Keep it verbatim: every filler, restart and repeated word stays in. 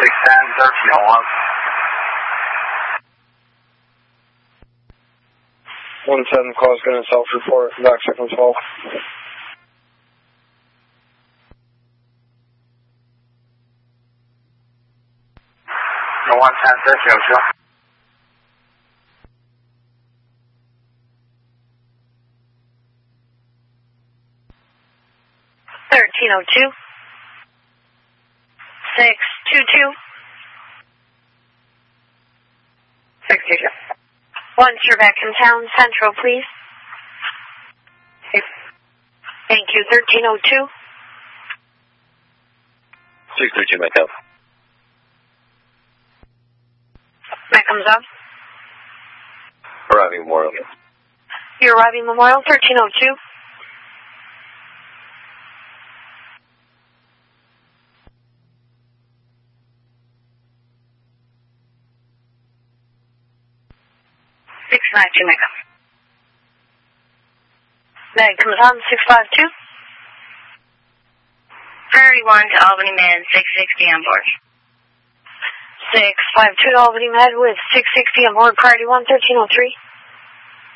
six ten, thirteen oh one. one ten, call's going to self-report, back second twelve. one ten, thirteen oh two. thirteen oh two. six two two. six two two. Once you're back in town, Central, please. Thank you, thirteen oh two. six three two, Mike. That comes up. Arriving Memorial. You're arriving Memorial, thirteen oh two. six five two, Mike. That comes on, six five two. Priority one to Albany Med, six sixty on board. six five two Albany Med with six sixty on board, priority one, thirteen oh three.